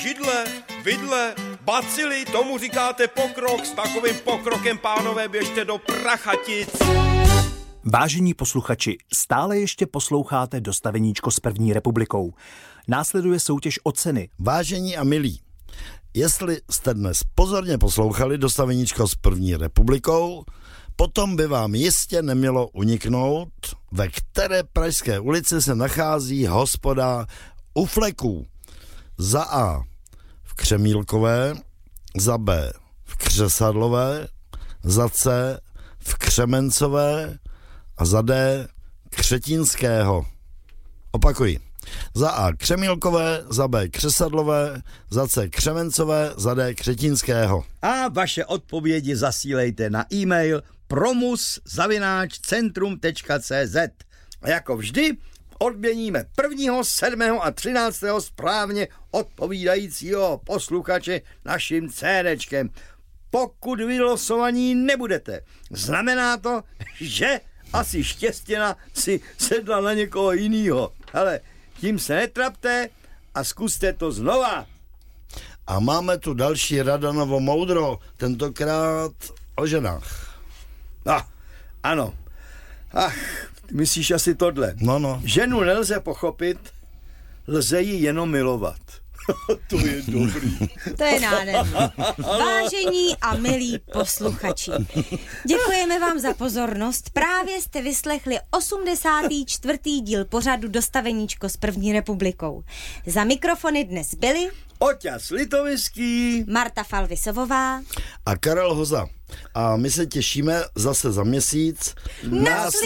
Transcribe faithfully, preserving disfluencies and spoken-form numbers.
židle, vidle, bacily, tomu říkáte pokrok, s takovým pokrokem, pánové, běžte do Prachatic. Vážení posluchači, stále ještě posloucháte Dostaveníčko s první republikou. Následuje soutěž o ceny. Vážení a milí, jestli jste dnes pozorně poslouchali Dostaveníčko s první republikou, potom by vám jistě nemělo uniknout, ve které pražské ulici se nachází hospoda u Fleků. Za A v Křemílkové, za B v Křesadlové, za C v Křemencové a za D Křetínského. Opakuji. Za A Křemílkové, za B Křesadlové, za C Křemencové, za D Křetínského. A vaše odpovědi zasílejte na e-mail promus zavináč centrum tečka cé zet. A jako vždy odměníme prvního, sedmého a třináctého správně odpovídajícího posluchače naším cédečkem. Pokud vylosovaní nebudete, znamená to, že asi Štěstěna si sedla na někoho jinýho. Ale tím se netrapte a zkuste to znova. A máme tu další Radanovo moudro, tentokrát o ženách. No, ano. Ach, myslíš asi tohle. No, no. Ženu nelze pochopit, lze ji jenom milovat. To je dobrý. To je nádherné. Vážení a milí posluchači, děkujeme vám za pozornost. Právě jste vyslechli osmdesátý čtvrtý díl pořadu Dostaveníčko s první republikou. Za mikrofony dnes byli Oťas Litoviský, Marta Falvisovová a Karel Hoza. A my se těšíme zase za měsíc. Na